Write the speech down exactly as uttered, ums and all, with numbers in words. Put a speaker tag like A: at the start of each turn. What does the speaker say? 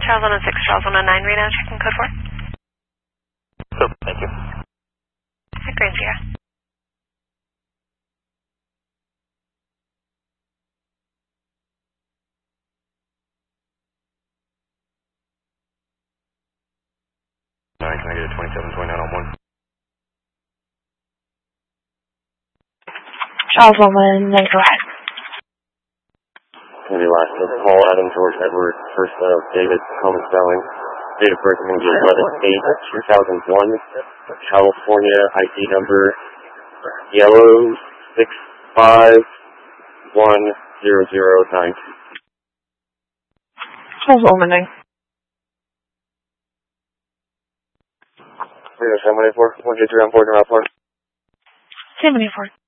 A: Charles one oh six, Charles one oh nine, right now, checking code four.
B: So, thank you.
A: At Grand Sierra.
B: Alright, can I get a twenty-seven twenty-nine on one?
C: Charles one one nine, go ahead.
B: Gonna be last name Paul Adam George Edward, first of David Coleman Spelling. Date of birth is gonna be eleven eight two thousand one. California I D number yellow six five one zero zero nine.
C: Charles one one nine.
B: We're gonna seven one eight four, one two three on board, around four.
C: seven eight four.